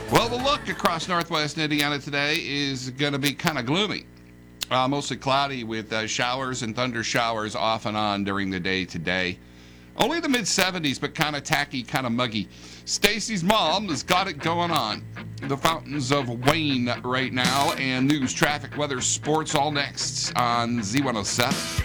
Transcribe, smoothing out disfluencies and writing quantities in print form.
Well, the look across northwest Indiana today is going to be kind of gloomy. Mostly cloudy with showers and thunder showers off and on during the day today. Only the mid-70s, but kind of tacky, kind of muggy. Stacy's mom has got it going on. The Fountains of Wayne right now, and news, traffic, weather, sports, all next on Z107.